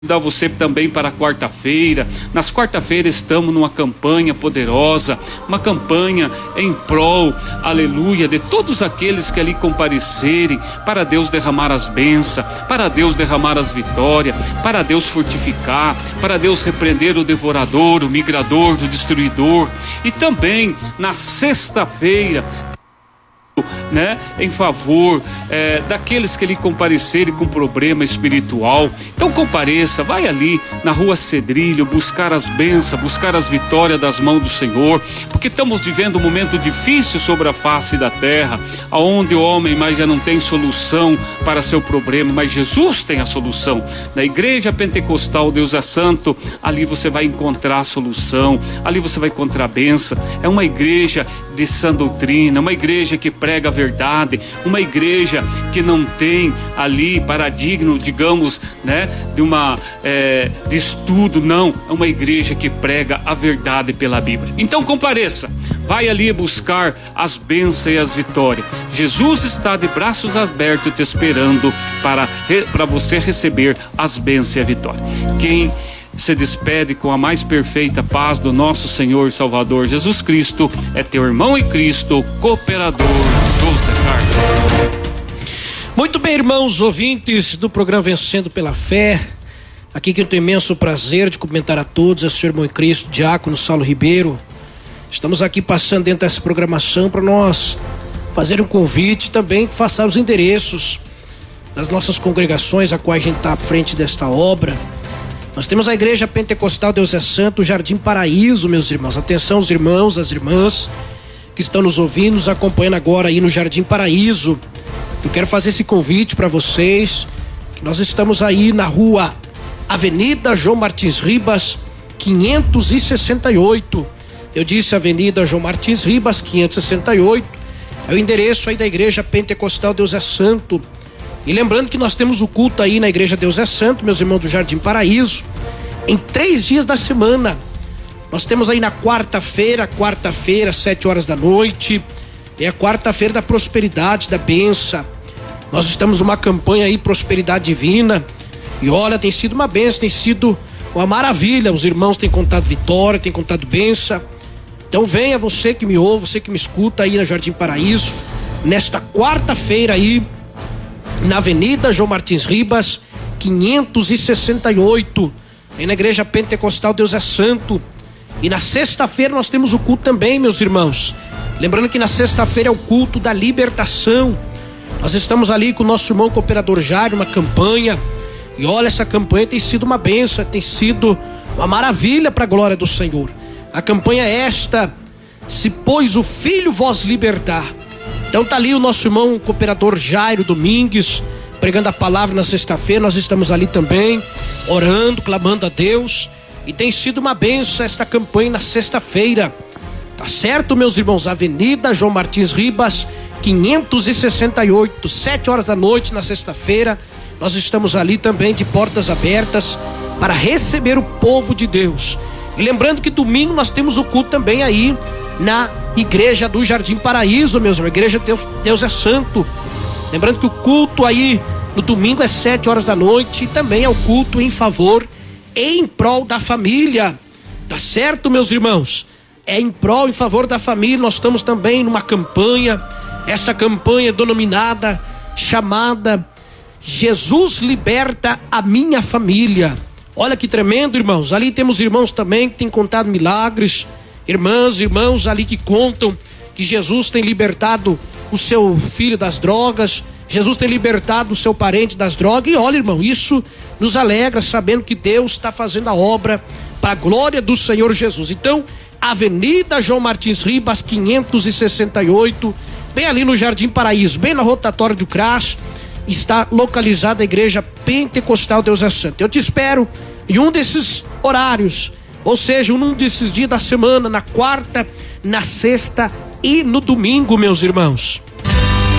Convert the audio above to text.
Convidar você também para quarta-feira. Nas quarta-feiras estamos numa campanha poderosa, uma campanha em prol, aleluia, de todos aqueles que ali comparecerem, para Deus derramar as bênçãos, para Deus derramar as vitórias, para Deus fortificar, para Deus repreender o devorador, o migrador, o destruidor. E também na sexta-feira, né, em favor daqueles que lhe comparecerem com problema espiritual. Então compareça, vai ali na rua Cedrilho buscar as bênçãos, buscar as vitórias das mãos do Senhor, porque estamos vivendo um momento difícil sobre a face da terra, aonde o homem mais já não tem solução para seu problema, mas Jesus tem a solução. Na igreja pentecostal Deus é Santo, ali você vai encontrar a solução, ali você vai encontrar a bênção. É uma igreja de sã doutrina, uma igreja que prega a verdade, uma igreja que não tem ali paradigma, digamos, né, de estudo, não, é uma igreja que prega a verdade pela Bíblia. Então compareça, vai ali buscar as bênçãos e as vitórias. Jesus está de braços abertos te esperando para você receber as bênçãos e a vitória. Quem se despede com a mais perfeita paz do nosso Senhor e Salvador Jesus Cristo é teu irmão em Cristo, cooperador José Carlos. Muito bem, irmãos ouvintes do programa Vencendo pela Fé, aqui que eu tenho imenso prazer de cumprimentar a todos, é o seu irmão em Cristo, diácono Saulo Ribeiro. Estamos aqui passando dentro dessa programação para nós fazer um convite, também passar os endereços das nossas congregações a qual a gente está à frente desta obra. Nós temos a Igreja Pentecostal Deus é Santo, Jardim Paraíso, meus irmãos. Atenção, os irmãos, as irmãs que estão nos ouvindo, nos acompanhando agora aí no Jardim Paraíso. Eu quero fazer esse convite para vocês, que nós estamos aí na rua Avenida João Martins Ribas, 568. Eu disse Avenida João Martins Ribas, 568. É o endereço aí da Igreja Pentecostal Deus é Santo. E lembrando que nós temos o culto aí na Igreja Deus é Santo, meus irmãos do Jardim Paraíso, em 3 dias da semana. Nós temos aí na quarta-feira, 7 horas da noite, é a quarta-feira da prosperidade, da bênção. Nós estamos numa campanha aí, Prosperidade Divina, e olha, tem sido uma bênção, tem sido uma maravilha. Os irmãos têm contado vitória, têm contado bênção. Então venha você que me ouve, você que me escuta aí no Jardim Paraíso, nesta quarta-feira aí, na Avenida João Martins Ribas, 568, aí na Igreja Pentecostal Deus é Santo. E na sexta-feira nós temos o culto também, meus irmãos. Lembrando que na sexta-feira é o culto da libertação. Nós estamos ali com o nosso irmão cooperador Jairo, uma campanha. E olha, essa campanha tem sido uma bênção, tem sido uma maravilha para a glória do Senhor. A campanha é esta: se pois o Filho vos libertar. Então tá ali o nosso irmão cooperador Jairo Domingues pregando a palavra na sexta-feira. Nós estamos ali também orando, clamando a Deus, e tem sido uma bênção esta campanha na sexta-feira. Tá certo, meus irmãos? Avenida João Martins Ribas, 568, 7 horas da noite na sexta-feira. Nós estamos ali também de portas abertas para receber o povo de Deus. E lembrando que domingo nós temos o culto também aí na Igreja do Jardim Paraíso, meus irmãos. Igreja Deus é Santo. Lembrando que o culto aí no domingo é 7 horas da noite, e também é o culto em favor e em prol da família. Tá certo, meus irmãos? É em prol, em favor da família. Nós estamos também numa campanha, essa campanha denominada, chamada Jesus Liberta a Minha Família. Olha que tremendo, irmãos. Ali temos irmãos também que têm contado milagres, irmãs e irmãos ali que contam que Jesus tem libertado o seu filho das drogas, Jesus tem libertado o seu parente das drogas. E olha, irmão, isso nos alegra, sabendo que Deus está fazendo a obra para a glória do Senhor Jesus. Então, Avenida João Martins Ribas, 568, bem ali no Jardim Paraíso, bem na rotatória do CRAS, está localizada a Igreja Pentecostal Deus é Santo. Eu te espero em um desses horários, ou seja, num desses dias da semana, na quarta, na sexta e no domingo, meus irmãos.